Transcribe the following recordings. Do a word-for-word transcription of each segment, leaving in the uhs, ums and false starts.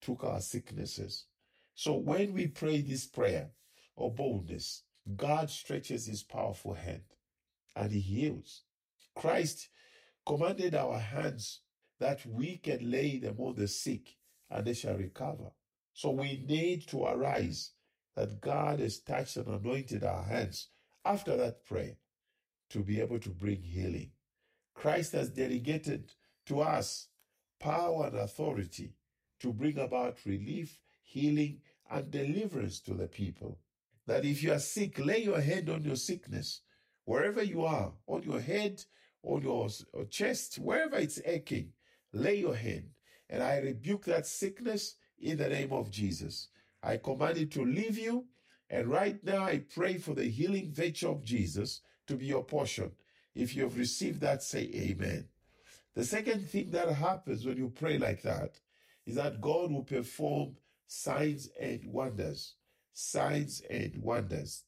took our sicknesses. So when we pray this prayer of boldness, God stretches his powerful hand and he heals. Christ commanded our hands that we can lay them on the sick and they shall recover. So we need to arise that God has touched and anointed our hands after that prayer to be able to bring healing. Christ has delegated to us power and authority to bring about relief, healing, and deliverance to the people. That if you are sick, lay your hand on your sickness, wherever you are, on your head, on your chest, wherever it's aching, lay your hand. And I rebuke that sickness in the name of Jesus. I command it to leave you. And right now I pray for the healing virtue of Jesus to be your portion. If you have received that, say amen. The second thing that happens when you pray like that is that God will perform signs and wonders. Signs and wonders.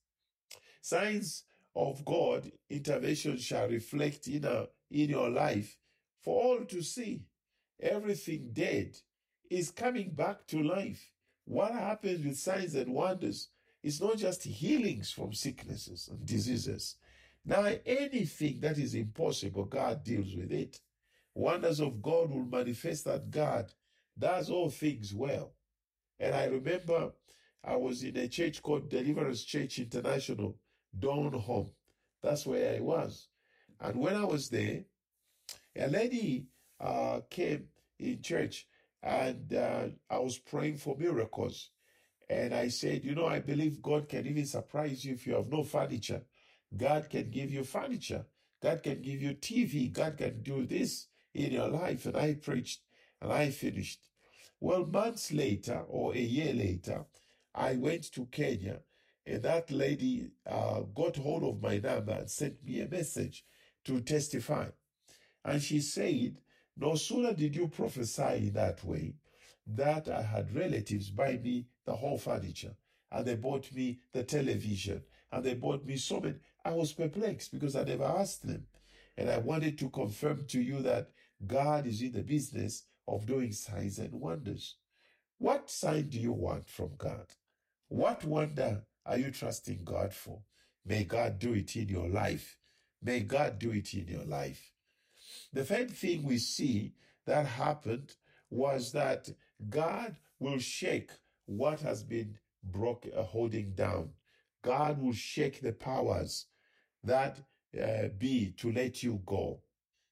Signs of God intervention shall reflect in, a, in your life for all to see. Everything dead is coming back to life. What happens with signs and wonders is not just healings from sicknesses and diseases. Now, anything that is impossible, God deals with it. Wonders of God will manifest that God does all things well. And I remember I was in a church called Deliverance Church International, Dawn Home. That's where I was. And when I was there, a lady uh, came in church and uh, I was praying for miracles. And I said, you know, I believe God can even surprise you if you have no furniture. God can give you furniture. God can give you T V. God can do this in your life. And I preached and I finished. Well, months later or a year later, I went to Kenya and that lady uh, got hold of my number and sent me a message to testify. And she said, no sooner did you prophesy in that way that I had relatives buy me the whole furniture. And they bought me the television. And they bought me so many. I was perplexed because I never asked them. And I wanted to confirm to you that God is in the business of doing signs and wonders. What sign do you want from God? What wonder are you trusting God for? May God do it in your life. May God do it in your life. The third thing we see that happened was that God will shake what has been broken, uh, holding down. God will shake the powers that uh, be to let you go.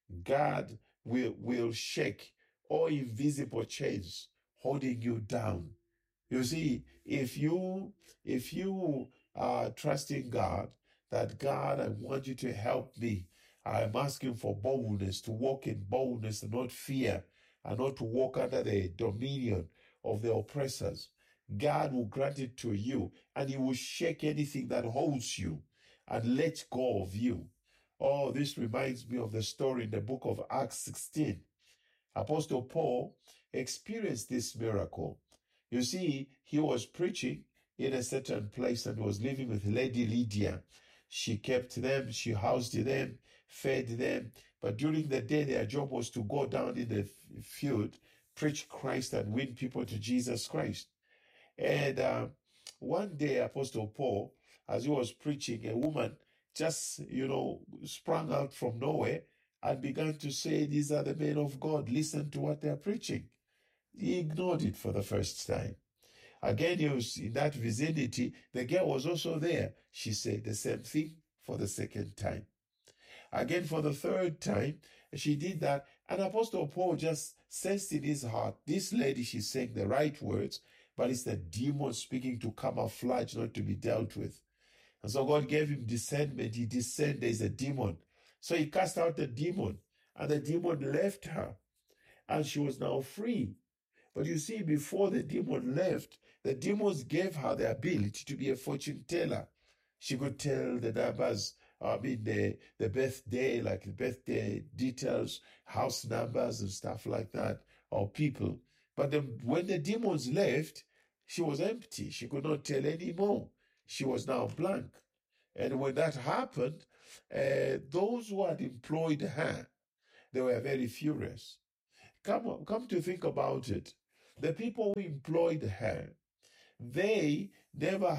God will, will shake all invisible chains holding you down. You see, if you, if you are trusting God, that God, I want you to help me. I'm asking for boldness, to walk in boldness and not fear, and not to walk under the dominion of the oppressors. God will grant it to you, and he will shake anything that holds you and let go of you. Oh, this reminds me of the story in the book of Acts sixteen. Apostle Paul experienced this miracle. You see, he was preaching in a certain place and was living with Lady Lydia. She kept them, she housed them, fed them. But during the day, their job was to go down in the field, preach Christ and win people to Jesus Christ. And uh, one day, Apostle Paul, as he was preaching, a woman just, you know, sprang out from nowhere and began to say, these are the men of God. Listen to what they're preaching. He ignored it for the first time. Again, he was in that vicinity. The girl was also there. She said the same thing for the second time. Again, for the third time, she did that. And Apostle Paul just sensed in his heart, this lady, she's saying the right words, but it's the demon speaking to camouflage, not to be dealt with. And so God gave him discernment. He discerned there's a demon. So he cast out the demon, and the demon left her, and she was now free. But you see, before the demon left, the demons gave her the ability to be a fortune teller. She could tell the numbers, I mean, the, the birthday, like the birthday details, house numbers and stuff like that, or people. But the, when the demons left, she was empty. She could not tell anymore. She was now blank. And when that happened, uh, those who had employed her, they were very furious. Come, come to think about it. The people who employed her, they never